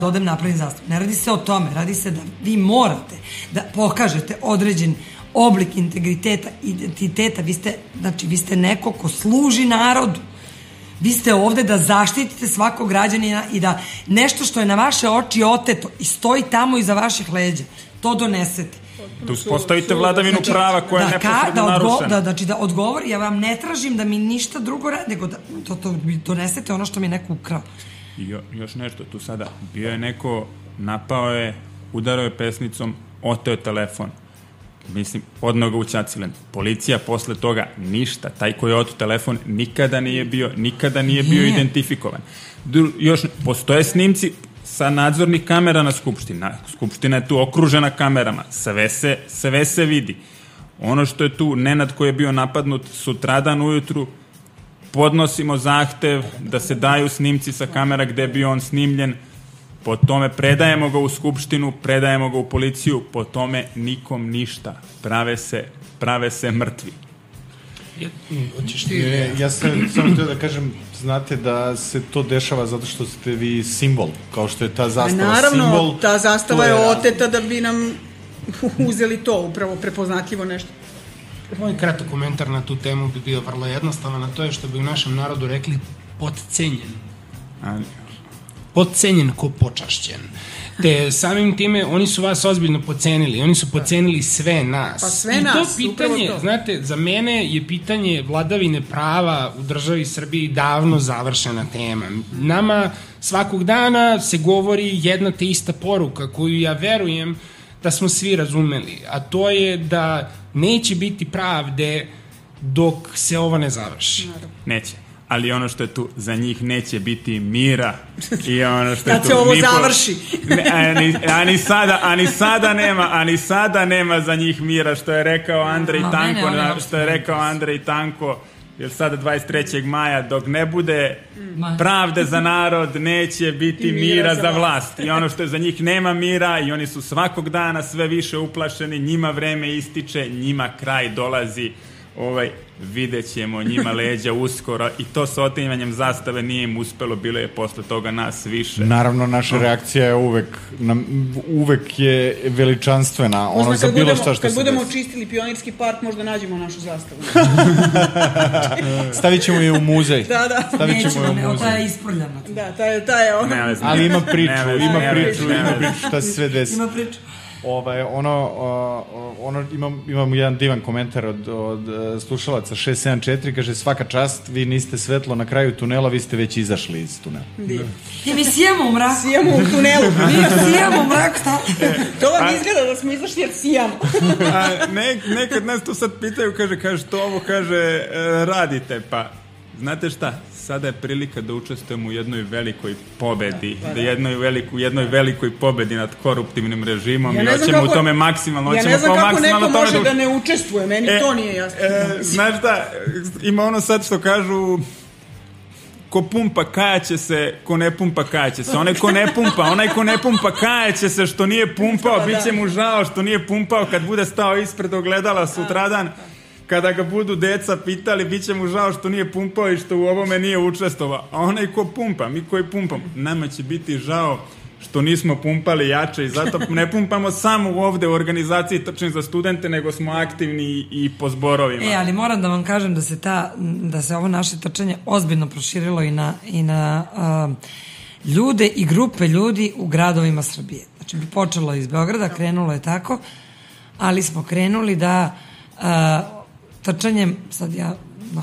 odem napravim zastavu. Ne radi se o tome, radi se da vi morate da pokažete određen oblik integriteta, identiteta. Vi ste neko ko služi narodu. Vi ste ovde da zaštitite svakog građanina i da nešto što je na vaše oči oteto i stoji tamo iza vaših leđa, to donesete. Da uspostavite vladavinu prava koja je neposredno narušena. Znači da odgovori, ja vam ne tražim da mi ništa drugo radi, nego da donesete ono što mi je neko ukrao. I još nešto tu sada. Bio je neko, napao je, udarao je pesnicom, oteo je telefon. Mislim, odneo ga u Ćacilen. Policija posle toga ništa. Taj koji je oteo telefon nikada nije bio identifikovan. Još postoje snimci sa nadzornih kamera na Skupštini. Skupština je tu okružena kamerama. Sve se vidi. Ono što je tu, Nenad koji je bio napadnut sutradan ujutru, podnosimo zahtev da se daju snimci sa kamera gde je bio on snimljen, po tome predajemo ga u Skupštinu, predajemo ga u policiju, po tome nikom ništa. Prave se mrtvi. Ja sam samo htio da kažem, znate da se to dešava zato što ste vi simbol, kao što je ta zastava simbol. Naravno, ta zastava je oteta da bi nam uzeli to, upravo prepoznatljivo nešto. Moj kratak komentar na tu temu bi bio vrlo jednostavan, a to je što bi u našem narodu rekli potcenjen. Potcenjen ko počašćen. Te samim time oni su vas ozbiljno pocenili, oni su pocenili sve nas. Pa sve nas, upravo to. Znate, za mene je pitanje vladavine prava u državi Srbiji davno završena tema. Nama svakog dana se govori jedna te ista poruka koju ja verujem da smo svi razumeli, a to je da neće biti pravde dok se ovo ne završi. Neće. Ali ono što je tu, za njih neće biti mira. I ono što je kad se ovo završi. Ani sada nema za njih mira, što je rekao Andrej Tanko, jer sada 23. maja, dok ne bude pravde za narod, neće biti mira za vlast. I ono što je za njih nema mira i oni su svakog dana sve više uplašeni, njima vreme ističe, njima kraj dolazi. Vidjet ćemo njima leđa uskoro i to sa otimanjem zastave nije im uspelo, bilo je posle toga nas više. Naravno, naša reakcija je uvek je veličanstvena. Ono za bilo šta što kad budemo čistili Pionirski park, možda nađemo našu zastavu. Stavit ćemo je u muzej. Da. Nećemo, ta je isprljana. Da, ta je ono. Ali ima priču šta se sve desi. Ima priču. Imam jedan divan komentar od slušalaca 674, kaže svaka čast, vi niste svetlo na kraju tunela, vi ste već izašli iz tunela. Mi sijamo u mraku. Sijamo u tunelu. Mi sijamo u mraku. To vam izgleda da smo izašli jer sijamo. Nekad nas tu sad pitaju, kaže što ovo, radite, pa znate šta, sada je prilika da učestvujemo u jednoj velikoj pobedi, jednoj velikoj pobedi nad koruptivnim režimom i hoćemo u tome maksimalno. Ja ne znam kako neko može da ne učestvuje, meni to nije jasno. Znaš šta, ima ono sad što kažu, ko pumpa kajaće se, ko ne pumpa kajaće se. Onaj ko ne pumpa kajaće se što nije pumpao, bit će mu žao što nije pumpao kad bude stao ispred ogledala sutradan. Kada ga budu deca pitali, bit će mu žao što nije pumpao i što u ovome nije učestvovao. A onaj ko pumpa, mi koji pumpamo, nama će biti žao što nismo pumpali jače i zato ne pumpamo samo ovde u organizaciji Trčim za studente, nego smo aktivni i po zborovima. Ali moram da vam kažem da se ovo naše trčanje ozbiljno proširilo i na ljude i grupe ljudi u gradovima Srbije. Znači, bi počelo iz Beograda, krenulo je tako, ali smo krenuli da trčanjem, sad ja,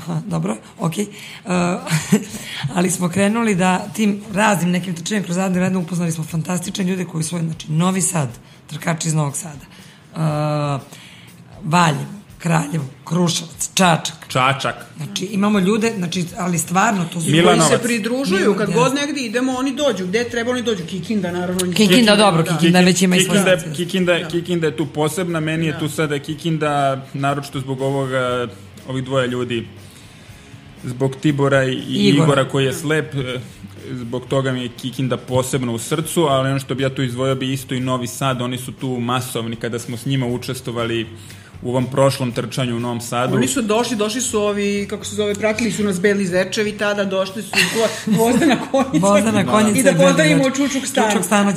ali smo krenuli da tim raznim nekim trčanjem kroz radni red upoznali smo fantastične ljude koji su, znači, Novi Sad, trkači iz Novog Sada, Valjevo, Kraljevo, Kruševac, Čačak. Znači, imamo ljude, znači, ali stvarno to su koji se pridružuju, kad god negdje idemo, oni dođu. Gde treba oni dođu? Kikinda, naravno. Kikinda već ima i svoje. Kikinda je tu posebna, meni je tu sada Kikinda, naročito zbog ovih dvoje ljudi, zbog Tibora i Igora koji je slep, zbog toga mi je Kikinda posebno u srcu, ali ono što bi ja tu izdvojio bi isto i Novi Sad, oni su tu masovni, kada smo s njima učestvovali u ovom prošlom trčanju u Novom Sadu. Oni su došli su ovi, kako se zove, pratili su nas Beli Zečevi tada, došli su Gvozdena konjica. Gvozdena konjica I da pozdravimo Čučuk stan. Čučuk stana